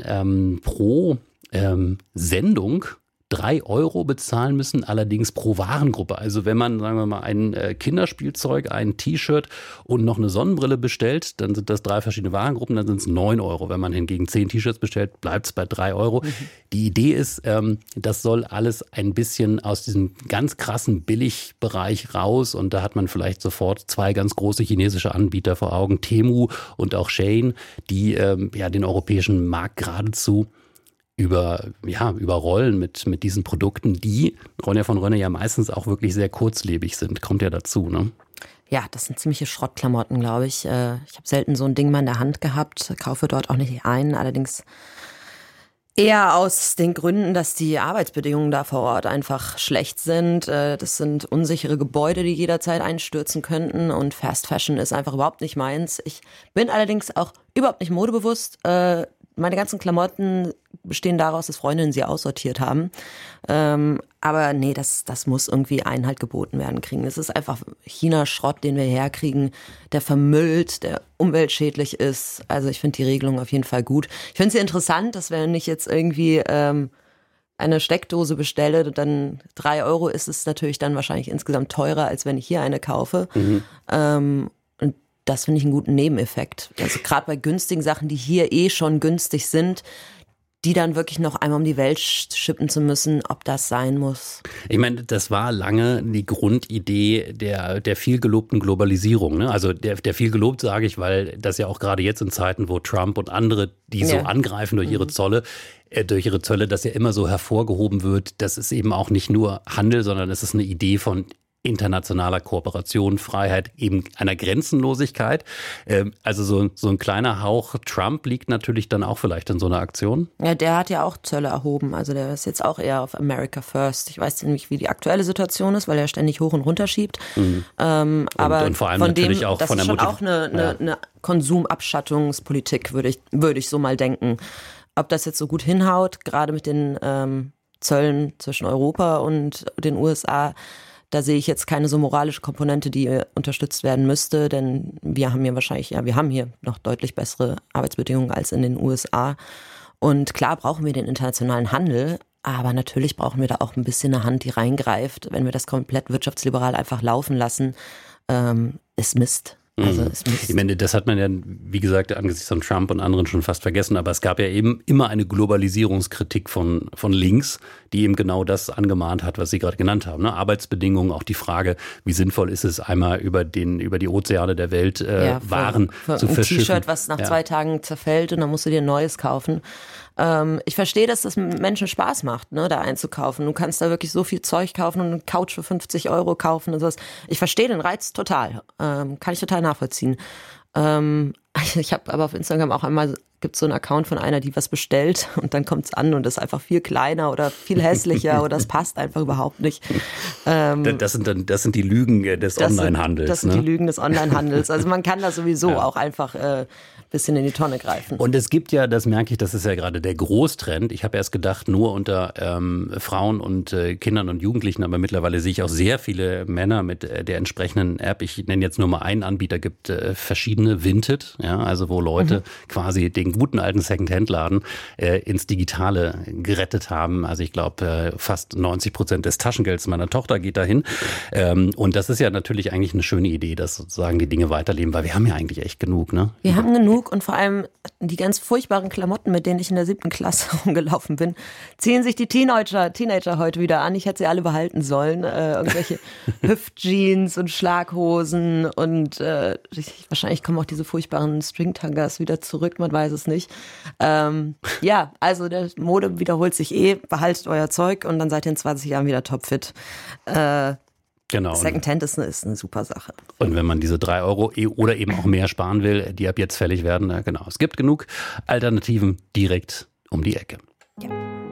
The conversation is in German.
pro Sendung 3 Euro bezahlen müssen, allerdings pro Warengruppe. Also wenn man, sagen wir mal, ein Kinderspielzeug, ein T-Shirt und noch eine Sonnenbrille bestellt, dann sind das 3 verschiedene Warengruppen, dann sind es 9 Euro. Wenn man hingegen 10 T-Shirts bestellt, bleibt es bei 3 Euro. Die Idee ist, das soll alles ein bisschen aus diesem ganz krassen Billigbereich raus, und da hat man vielleicht sofort 2 ganz große chinesische Anbieter vor Augen, Temu und auch Shein, die den europäischen Markt geradezu überrollen mit diesen Produkten, die, Ronja von Rönne, ja meistens auch wirklich sehr kurzlebig sind. Kommt ja dazu, ne? Ja, das sind ziemliche Schrottklamotten, glaube ich. Ich habe selten so ein Ding mal in der Hand gehabt, kaufe dort auch nicht ein, allerdings eher aus den Gründen, dass die Arbeitsbedingungen da vor Ort einfach schlecht sind. Das sind unsichere Gebäude, die jederzeit einstürzen könnten, und Fast Fashion ist einfach überhaupt nicht meins. Ich bin allerdings auch überhaupt nicht modebewusst. Meine ganzen Klamotten bestehen daraus, dass Freundinnen sie aussortiert haben. Aber nee, das muss irgendwie Einhalt geboten werden kriegen. Es ist einfach China-Schrott, den wir herkriegen, der vermüllt, der umweltschädlich ist. Also ich finde die Regelung auf jeden Fall gut. Ich finde es interessant, dass wenn ich jetzt irgendwie eine Steckdose bestelle, dann 3 Euro ist es natürlich dann wahrscheinlich insgesamt teurer, als wenn ich hier eine kaufe. Und das finde ich einen guten Nebeneffekt. Also gerade bei günstigen Sachen, die hier schon günstig sind, die dann wirklich noch einmal um die Welt schippen zu müssen, ob das sein muss. Ich meine, das war lange die Grundidee der viel gelobten Globalisierung. Ne? Also der viel gelobt, sage ich, weil das ja auch gerade jetzt in Zeiten, wo Trump und andere, die so angreifen durch ihre Zölle, dass ja immer so hervorgehoben wird, das ist eben auch nicht nur Handel, sondern es ist eine Idee von internationaler Kooperation, Freiheit, eben einer Grenzenlosigkeit. Also so ein kleiner Hauch Trump liegt natürlich dann auch vielleicht in so einer Aktion. Ja, der hat ja auch Zölle erhoben. Also der ist jetzt auch eher auf America First. Ich weiß nicht, wie die aktuelle Situation ist, weil er ständig hoch und runter schiebt. Aber und vor allem von natürlich dem, auch das von ist der schon auch eine Konsumabschattungspolitik, würde ich so mal denken. Ob das jetzt so gut hinhaut, gerade mit den Zöllen zwischen Europa und den USA, da sehe ich jetzt keine so moralische Komponente, die unterstützt werden müsste, denn wir haben hier noch deutlich bessere Arbeitsbedingungen als in den USA. Und klar brauchen wir den internationalen Handel, aber natürlich brauchen wir da auch ein bisschen eine Hand, die reingreift. Wenn wir das komplett wirtschaftsliberal einfach laufen lassen, ist Mist. Also ich meine, das hat man ja, wie gesagt, angesichts von Trump und anderen schon fast vergessen, aber es gab ja eben immer eine Globalisierungskritik von links, die eben genau das angemahnt hat, was Sie gerade genannt haben. Ne? Arbeitsbedingungen, auch die Frage, wie sinnvoll ist es, einmal über die Ozeane der Welt Waren zu verschiffen. Ein T-Shirt, was nach 2 Tagen zerfällt, und dann musst du dir ein neues kaufen. Ich verstehe, dass das Menschen Spaß macht, ne, da einzukaufen. Du kannst da wirklich so viel Zeug kaufen und eine Couch für 50 Euro kaufen und sowas. Ich verstehe den Reiz total. Kann ich total nachvollziehen. Ich habe aber auf Instagram auch einmal, gibt es so einen Account von einer, die was bestellt, und dann kommt es an und ist einfach viel kleiner oder viel hässlicher oder es passt einfach überhaupt nicht. Das sind die Lügen des Onlinehandels. Das sind die Lügen des Onlinehandels. Also man kann da sowieso auch einfach bisschen in die Tonne greifen. Und es gibt ja, das merke ich, das ist ja gerade der Großtrend. Ich habe erst gedacht, nur unter Frauen und Kindern und Jugendlichen, aber mittlerweile sehe ich auch sehr viele Männer mit der entsprechenden App. Ich nenne jetzt nur mal einen Anbieter, gibt verschiedene Vinted, ja, also wo Leute quasi den guten alten Second-Hand-Laden ins Digitale gerettet haben. Also ich glaube, fast 90% des Taschengelds meiner Tochter geht dahin. Und das ist ja natürlich eigentlich eine schöne Idee, dass sozusagen die Dinge weiterleben, weil wir haben ja eigentlich echt genug, ne? Wir haben genug, und vor allem die ganz furchtbaren Klamotten, mit denen ich in der 7. Klasse rumgelaufen bin, ziehen sich die Teenager heute wieder an. Ich hätte sie alle behalten sollen. Irgendwelche Hüftjeans und Schlaghosen und wahrscheinlich kommen auch diese furchtbaren Stringtangas wieder zurück, man weiß es nicht. Ja, also der Mode wiederholt sich behaltet euer Zeug und dann seid ihr in 20 Jahren wieder topfit. Genau. Secondhand ist eine super Sache. Und wenn man diese 3 Euro oder eben auch mehr sparen will, die ab jetzt fällig werden, genau. Es gibt genug Alternativen direkt um die Ecke. Ja.